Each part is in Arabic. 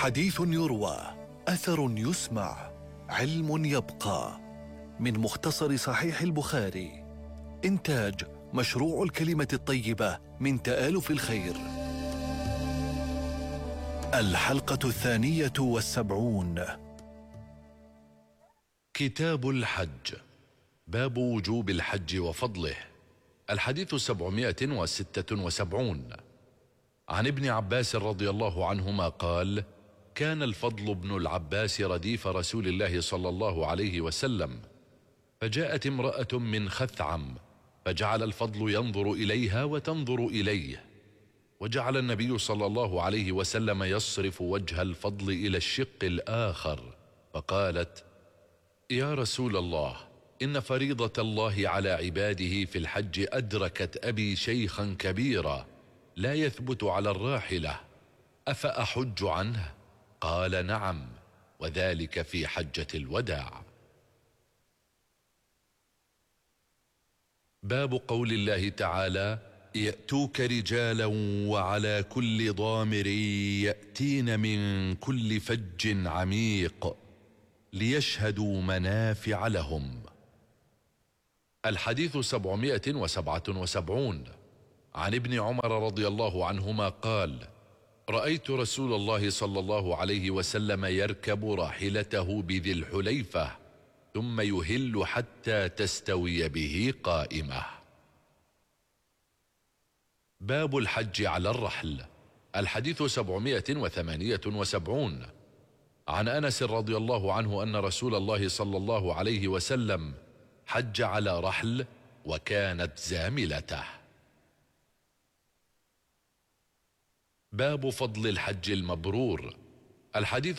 حديث يروى، أثر يسمع، علم يبقى. من مختصر صحيح البخاري. إنتاج مشروع الكلمة الطيبة من تآلف الخير. الحلقة 72. كتاب الحج. باب وجوب الحج وفضله. الحديث 776. عن ابن عباس رضي الله عنهما قال: كان الفضل بن العباس رديف رسول الله صلى الله عليه وسلم، فجاءت امرأة من خثعم، فجعل الفضل ينظر إليها وتنظر إليه، وجعل النبي صلى الله عليه وسلم يصرف وجه الفضل إلى الشق الآخر، فقالت: يا رسول الله، إن فريضة الله على عباده في الحج أدركت أبي شيخا كبيرا لا يثبت على الراحلة، أفأحج عنه؟ قال: نعم، وذلك في حجة الوداع. باب قول الله تعالى: يأتوك رجالا وعلى كل ضامر يأتين من كل فج عميق ليشهدوا منافع لهم. الحديث 777. عن ابن عمر رضي الله عنهما قال: رأيت رسول الله صلى الله عليه وسلم يركب راحلته بذي الحليفة ثم يهل حتى تستوي به قائمة. باب الحج على الرحل. الحديث 778. عن أنس رضي الله عنه أن رسول الله صلى الله عليه وسلم حج على رحل وكانت زاملته. باب فضل الحج المبرور. الحديث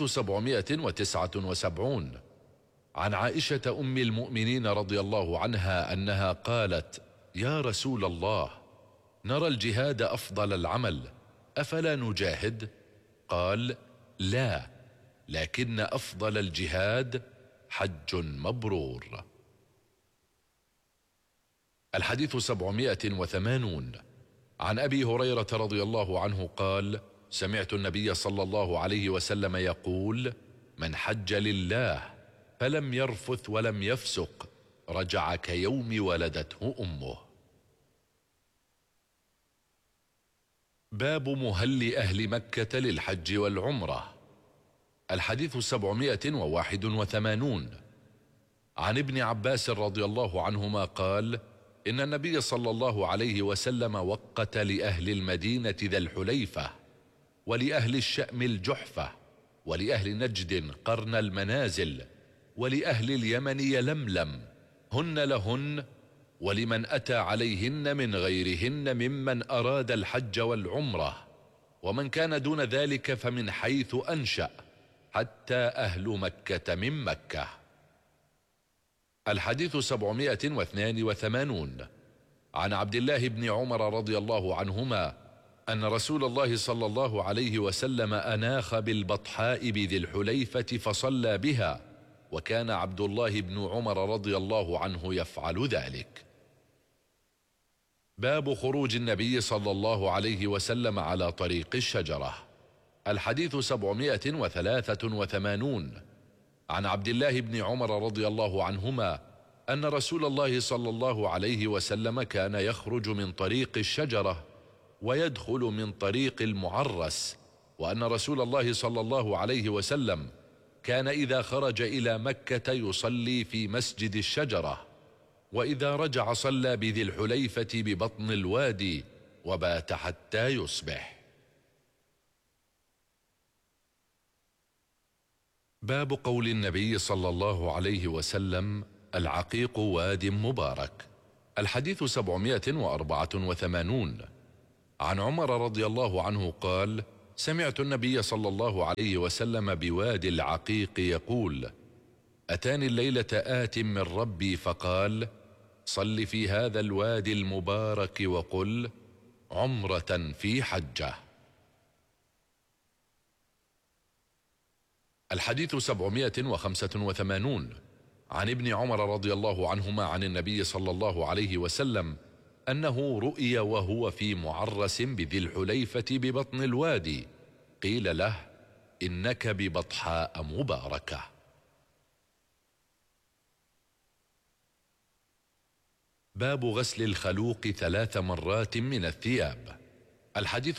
779. عن عائشة أم المؤمنين رضي الله عنها أنها قالت: يا رسول الله، نرى الجهاد أفضل العمل، أفلا نجاهد؟ قال: لا، لكن أفضل الجهاد حج مبرور. الحديث 780. عن أبي هريرة رضي الله عنه قال: سمعت النبي صلى الله عليه وسلم يقول: من حج لله فلم يرفث ولم يفسق رجع كيوم ولدته أمه. باب مهل أهل مكة للحج والعمرة. الحديث 781. عن ابن عباس رضي الله عنهما قال: إن النبي صلى الله عليه وسلم وقت لأهل المدينة ذا الحليفة، ولأهل الشأم الجحفة، ولأهل نجد قرن المنازل، ولأهل اليمن يلملم، هن لهن، ولمن أتى عليهن من غيرهن ممن أراد الحج والعمرة، ومن كان دون ذلك فمن حيث أنشأ، حتى أهل مكة من مكة. الحديث 782. عن عبد الله بن عمر رضي الله عنهما أن رسول الله صلى الله عليه وسلم أناخ بالبطحاء بذي الحليفة فصلى بها، وكان عبد الله بن عمر رضي الله عنه يفعل ذلك. باب خروج النبي صلى الله عليه وسلم على طريق الشجرة. الحديث 783. عن عبد الله بن عمر رضي الله عنهما أن رسول الله صلى الله عليه وسلم كان يخرج من طريق الشجرة ويدخل من طريق المعرس، وأن رسول الله صلى الله عليه وسلم كان إذا خرج إلى مكة يصلي في مسجد الشجرة، وإذا رجع صلى بذي الحليفة ببطن الوادي وبات حتى يصبح. باب قول النبي صلى الله عليه وسلم: العقيق واد مبارك. الحديث 784. عن عمر رضي الله عنه قال: سمعت النبي صلى الله عليه وسلم بوادي العقيق يقول: أتاني الليلة آت من ربي فقال: صل في هذا الوادي المبارك وقل: عمرة في حجة. الحديث 785. عن ابن عمر رضي الله عنهما عن النبي صلى الله عليه وسلم أنه رؤي وهو في معرس بذي الحليفة ببطن الوادي، قيل له: إنك ببطحاء مباركة. باب غسل الخلوق 3 مرات من الثياب. الحديث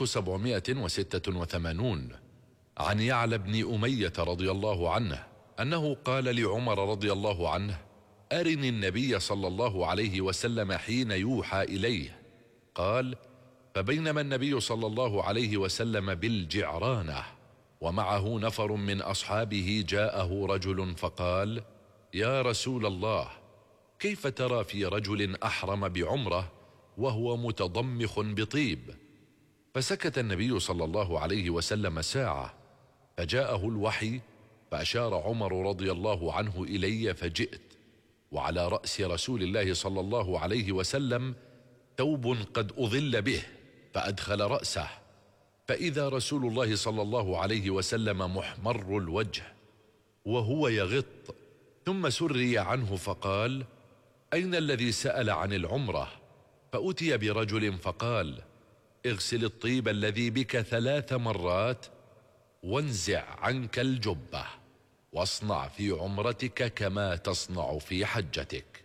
786. عن يعلى بن أمية رضي الله عنه أنه قال لعمر رضي الله عنه: أرني النبي صلى الله عليه وسلم حين يوحى إليه. قال: فبينما النبي صلى الله عليه وسلم بالجعرانة ومعه نفر من أصحابه جاءه رجل فقال: يا رسول الله، كيف ترى في رجل أحرم بعمرة وهو متضمخ بطيب؟ فسكت النبي صلى الله عليه وسلم ساعة، فجاءه الوحي فأشار عمر رضي الله عنه إلي فجئت، وعلى رأس رسول الله صلى الله عليه وسلم ثوب قد أظل به، فأدخل رأسه فإذا رسول الله صلى الله عليه وسلم محمر الوجه وهو يغط، ثم سري عنه فقال: أين الذي سأل عن العمرة؟ فأتي برجل فقال: اغسل الطيب الذي بك 3 مرات وانزع عنك الجبة واصنع في عمرتك كما تصنع في حجتك.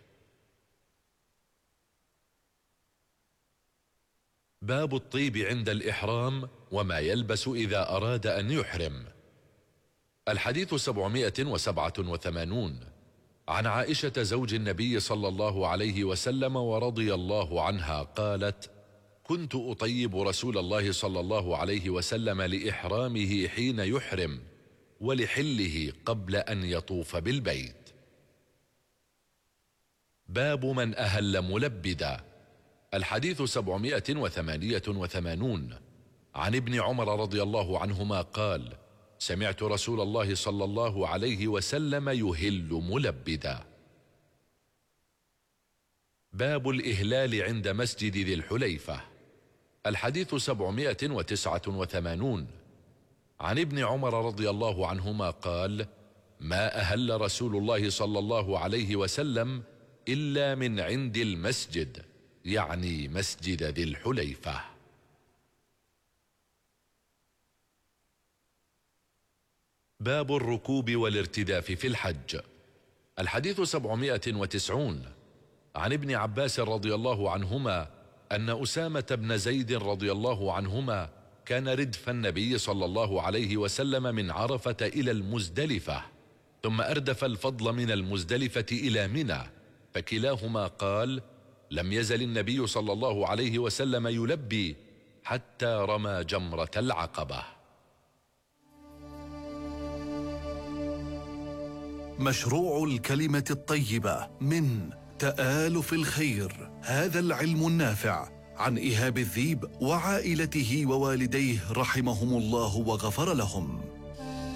باب الطيب عند الإحرام وما يلبس إذا أراد أن يحرم. الحديث 787. عن عائشة زوج النبي صلى الله عليه وسلم ورضي الله عنها قالت: كنت أطيب رسول الله صلى الله عليه وسلم لإحرامه حين يحرم ولحله قبل أن يطوف بالبيت. باب من أهل ملبدا. الحديث 788. عن ابن عمر رضي الله عنهما قال: سمعت رسول الله صلى الله عليه وسلم يهل ملبدا. باب الإهلال عند مسجد ذي الحليفة. الحديث 789. عن ابن عمر رضي الله عنهما قال: ما أهل رسول الله صلى الله عليه وسلم إلا من عند المسجد، يعني مسجد ذي الحليفة. باب الركوب والارتداف في الحج. الحديث 790. عن ابن عباس رضي الله عنهما أن أسامة بن زيد رضي الله عنهما كان ردف النبي صلى الله عليه وسلم من عرفة إلى المزدلفة، ثم أردف الفضل من المزدلفة إلى منى، فكلاهما قال: لم يزل النبي صلى الله عليه وسلم يلبي حتى رمى جمرة العقبة. مشروع الكلمة الطيبة من تآلف الخير، هذا العلم النافع، عن إيهاب الذيب وعائلته ووالديه رحمهم الله وغفر لهم.